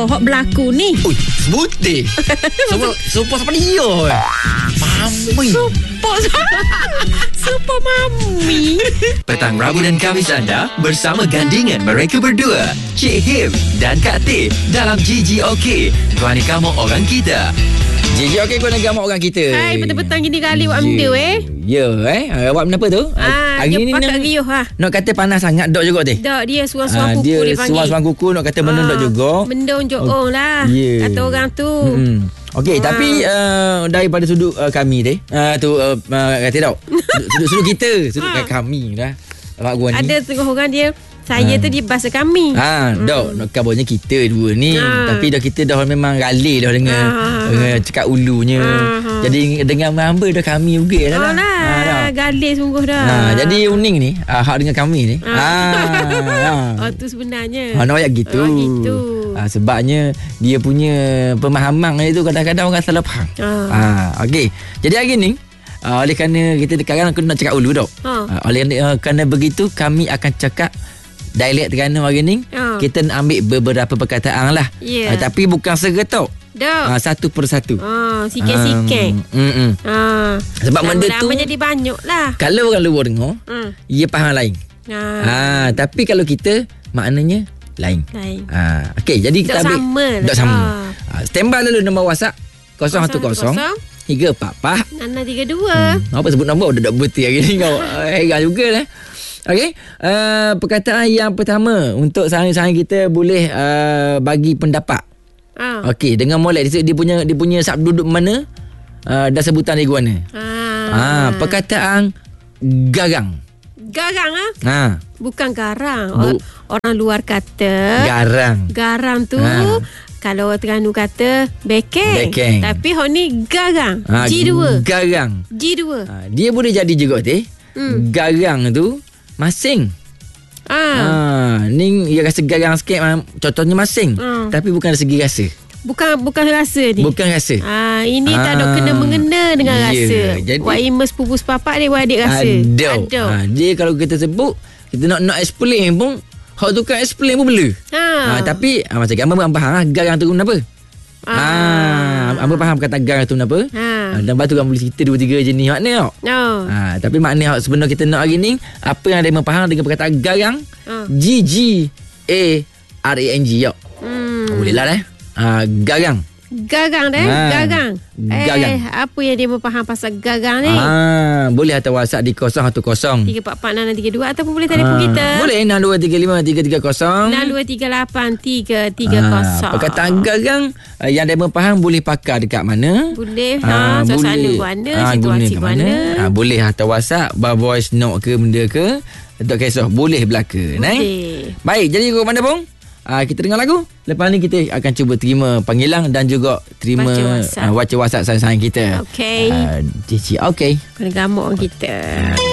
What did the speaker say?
hok berlaku ni. Ui, sebutih. Super apa dia? Mami. Super Mami. Petang Rabu dan Khamis anda bersama gandingan mereka berdua, Cik Him dan Kak Teh dalam GGOK. Tuan kamu orang kita. GGOK kau nak gamak orang kita. Hai, petang-petang gini kali awak benda Awak kenapa tu? Hari ni pakat riuh nak kata panas sangat dok juga Teh. Dok, dia suang-suang kuku dia dia panggil. Suang-suang kuku nak kata benda dok juga. Mendung jok lah. Kata orang tu. Okey, tapi daripada sudut kami Teh, kata tak. Sudut kita, sudut kami dah. Awak gua ni. Ada setengah orang dia saya tu dia bahasa kami. Dok, nak kabarnya kita dua ni. Tapi dah kita dah memang galih dah dengan cakap ulunya. Jadi dengan hamba dah kami juga dah. Galih sungguh dah. Jadi uning ni, hak dengan kami ni. Tu sebenarnya. Nak ayat gitu. Gitu. Sebabnya dia punya pemahaman itu kadang-kadang orang salah faham. Okey. Jadi hari ni oleh kerana kita sekarang aku nak cakap ulu dok. Oleh kerana begitu kami akan cakap dialek Terengganu hari ni. Kita nak ambil beberapa perkataan lah. Tapi bukan seretok. Satu persatu. Sikit-sikit. Sebab benda tu jadi banyak lah. kalau orang luar dengar, ia faham lain. Tapi kalau kita maknanya lain. Okey, jadi kita ambil dok sama. Standby dulu nombor WhatsApp 010 344 632. Apa sebut nombor dah betul hari ni kau. Heran jugalah. Okey, perkataan yang pertama untuk sahaja kita boleh bagi pendapat. Okey, dengan molek dia punya sab duduk mana, dah sebutan dia mana. Perkataan garang. Garang bukan garang. Orang luar kata garang tu. Kalau orang Terengganu kata bekeng. Tapi hok ni garang. G2. Garang. G2. Dia boleh jadi juga Teh. Garang tu masing. Ni dia rasa garang sikit, contohnya masing. Tapi bukan dari segi rasa. Bukan rasa ni. Bukan rasa. Ini tak ada kena mengena dengan rasa. Jadi Wak Imas sepupu sepapak dia adik rasa. Ada. Dia kalau kita sebut, kita nak explain pun, hak tu kan explain pun boleh. Tapi macam gambar abang faham garang tu kenapa. Abang faham kata garang tu kenapa. Dan lepas tu orang boleh cerita 2-3 jenis makna tak. Tapi makna sebenarnya kita nak hari ni, apa yang ada faham dengan perkataan garang, GGARANG tak. Boleh lah garang. Garang. Apa yang dia faham pasal garang ni? Boleh hantar WhatsApp di 010 344 632 ataupun boleh telefon kita. Boleh 6235 330 6238 330. Perkataan garang yang dia faham boleh pakai dekat mana? Boleh suasana mana, situasi mana. Boleh hantar WhatsApp, voice note ke benda ke, tak kisah, boleh belaka. Baik, jadi kau mana pun kita dengar lagu. Lepas ni kita akan cuba terima panggilan dan juga terima baca WhatsApp sayang-sayang kita. Okey. Okey. Kena gamuk orang kita.